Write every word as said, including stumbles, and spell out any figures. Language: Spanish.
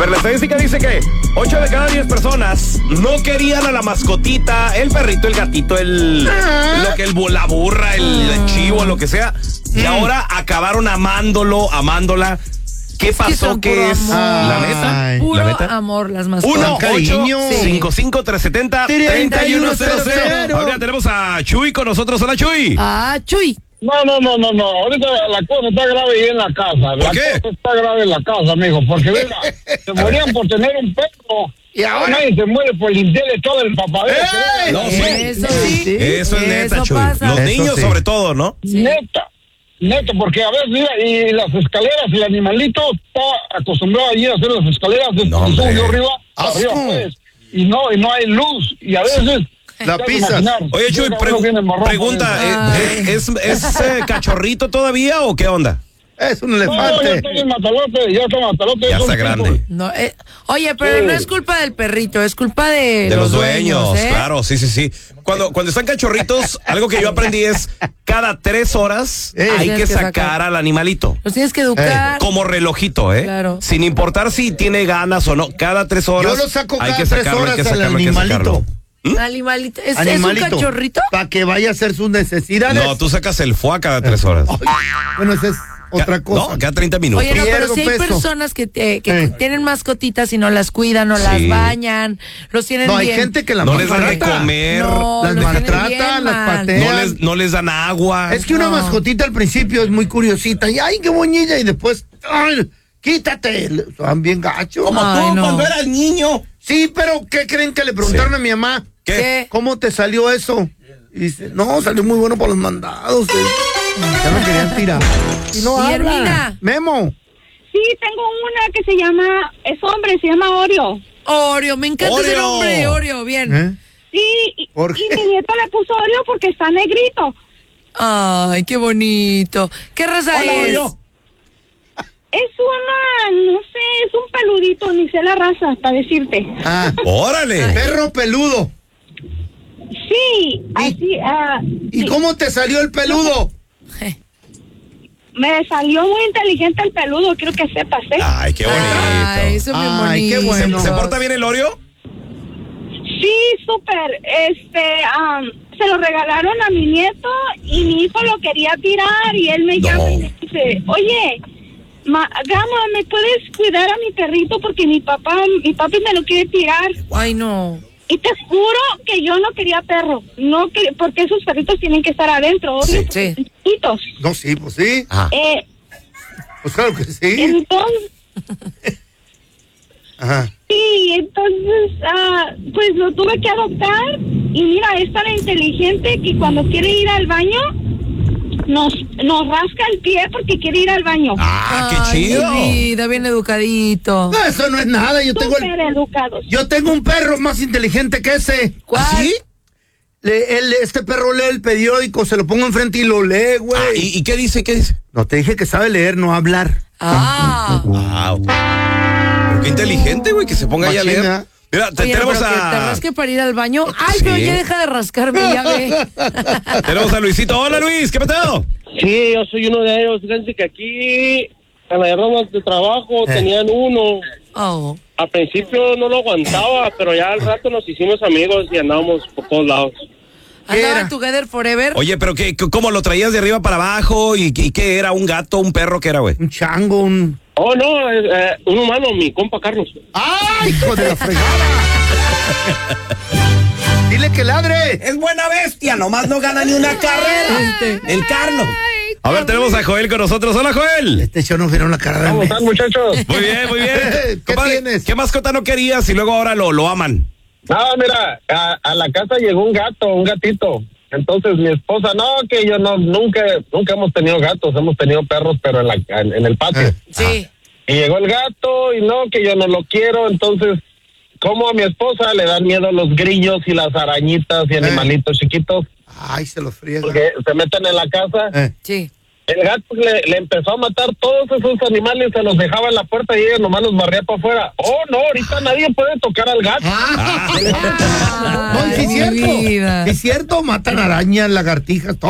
ver, la estadística dice que ocho de cada diez personas no querían a la mascotita, el perrito, el gatito, el lo que el la burra, el, el chivo, lo que sea, y mm. ahora acabaron amándolo, amándola. ¿Qué pasó? ¿Qué es? La neta. Puro la neta. amor, las mascotas. uno ocho cinco cinco tres siete cero tres uno cero cero. Ahora tenemos a Chuy con nosotros. Hola, Chuy. Ah, Chuy. No, no, no, no, no. Ahorita la cosa está grave ahí en la casa. La ¿Por qué? cosa está grave en la casa, amigo. Porque, mira, se morían por tener un perro. Y ahora nadie se muere por limpiarle todo el papadero. ¡Eh! No, sí. Eso sí. Eso es neta, Eso Chuy. pasa. Los Eso niños, sí. sobre todo, ¿no? Sí. Neta. Neto, porque a veces, mira, y las escaleras, el animalito está acostumbrado a ir a hacer las escaleras de no, suyo arriba, Asco. arriba pues, y no, y no hay luz, y a veces la pisas. Oye, Chuy, pregu- pregunta, ¿eh, ¿es, es eh, cachorrito todavía o qué onda? Es un No, elefante. ya estoy en Matalote, ya está Matalote. Ya son está grande. cinco. No, eh, oye, pero Sí. no es culpa del perrito, es culpa de, De los dueños, ¿eh? claro, sí, sí, sí. Cuando, cuando están cachorritos, algo que yo aprendí es cada tres horas Ey, hay tienes que que sacar, sacar. al animalito. Los tienes que educar. Como relojito, ¿eh? Claro. Sin importar si tiene ganas o no, cada tres horas. Yo lo saco hay cada que tres sacarlo, hay horas que al sacarlo, hay que animalito. sacarlo. Animalito. ¿Es, Animalito. ¿Es un cachorrito? Para que vaya a hacer sus necesidades. No, tú sacas el foie cada tres horas. Bueno, esa es otra Ca- cosa. No, cada treinta minutos. Oye, no, pero Pierdo si hay peso. personas que, te- que Eh. tienen mascotitas y no las cuidan, no las Sí. bañan, los tienen No, hay bien. gente que la No les dan de maltrata. comer, No, Las los tienen maltrata, bien las mal. patea. no les, no les dan agua. Es que una No. mascotita al principio es muy curiosita. Y ay, qué bonilla. Y después, ay, quítate. Son bien gachos. Como Ay, tú, no. cuando eras niño. Sí, pero ¿qué creen que le preguntaron Sí. a mi mamá? ¿Qué? ¿Qué? ¿Cómo te salió eso? Y dice, no, salió muy bueno para los mandados. eh. Ya me querían tirar. Y no Y habla. Hermina. Memo. Sí, tengo una que se llama, es hombre, se llama Oreo. Oreo, me encanta ese Oreo. nombre, Oreo, bien. ¿Eh? Sí, y, ¿Por y qué? mi nieta le puso Oreo porque está negrito. Ay, qué bonito. ¿Qué raza Hola, es? Oreo. Es una, no sé, es un peludito, ni sé la raza, para decirte. Ah, ¡Órale! perro peludo. Sí, así, ah, ¿Y sí. cómo te salió el peludo? Me salió muy inteligente el peludo, quiero que sepas, ¿eh? Ay, qué bonito. Ay, eso es bien Ay, qué bonito. bueno. ¿Se porta bien el Oreo? Sí, súper, este, am, se lo regalaron a mi nieto y mi hijo lo quería tirar y él me No. llama y me dice, oye, ma, Gama, ¿me puedes cuidar a mi perrito porque mi papá, mi papi me lo quiere tirar? Ay, no. Y te juro que yo no quería perro, no que, porque esos perritos tienen que estar adentro, obvio, Sí. porque Sí. son chiquitos. No, sí, pues sí. Ajá. Eh, Pues claro que sí. entonces, Ajá. sí, entonces, ah, pues lo tuve que adoptar y mira, es tan inteligente que cuando quiere ir al baño, nos, nos rasca el pie porque quiere ir al baño. ¡Ah, qué Ay, chido! mi vida, bien educadito. No, eso no es nada. Yo tengo Súper el, educados. yo tengo un perro más inteligente que ese. ¿Cuál? ¿Sí? Le, él, este perro lee el periódico, se lo pongo enfrente y lo lee, güey. Ah, ¿y, ¿Y qué dice? ¿Qué dice? No, te dije que sabe leer, no hablar. Ah. Wow. Pero qué inteligente, güey, que se ponga ahí a leer. Machina. Mira, te, Oye, tenemos pero que te a... rasque para ir al baño. Ay, Sí. pero ya deja de rascarme, ya ve. Tenemos a Luisito. Hola, Luis, ¿qué pasó? Sí, yo soy uno de ellos. Fíjense que aquí, en las ramas de trabajo, Eh. tenían uno. Oh. Al principio no lo aguantaba, pero ya al rato nos hicimos amigos y andábamos por todos lados. ¿Andaban era? together forever? Oye, pero qué, ¿cómo lo traías de arriba para abajo? ¿Y, y qué era? ¿Un gato, un perro? ¿Qué era, güey? Un chango, un... Oh, no, eh, eh, un humano, mi compa Carlos. ¡Ay, hijo de la fregada! Dile que ladre. Es buena bestia, nomás no gana ni una carrera. Este. El Carlos. A ver, tenemos a Joel con nosotros. Hola, Joel. Este show nos vieron la cara de ¿Cómo mí. están, muchachos? Muy bien, muy bien. ¿Qué Compadre, tienes? ¿qué mascota no querías y luego ahora lo, lo aman? No, mira, a, a la casa llegó un gato, un gatito. Entonces mi esposa, no, que yo no, nunca, nunca hemos tenido gatos, hemos tenido perros, pero en, la, en, en el patio. Eh. Sí. Y llegó el gato y no, que yo no lo quiero, entonces, como a mi esposa le dan miedo los grillos y las arañitas y animalitos chiquitos, Ay, se los friega. porque se meten en la casa. Eh. Sí. El gato le, le empezó a matar todos esos animales, se los dejaba en la puerta y ella nomás los barría para afuera. Oh, no, ahorita nadie puede tocar al gato. Ah. Ay, No, sí es mi cierto. vida. Sí es cierto, matan arañas, lagartijas, todo.